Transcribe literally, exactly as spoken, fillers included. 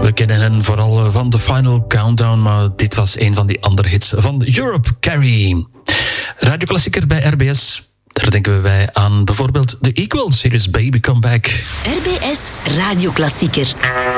We kennen hen vooral van The Final Countdown, maar dit was een van die andere hits van Europe, Carrie. Radioklassieker bij R B S. Daar denken wij aan bijvoorbeeld The Equals. Hier is Baby Come Back. R B S Radioklassieker.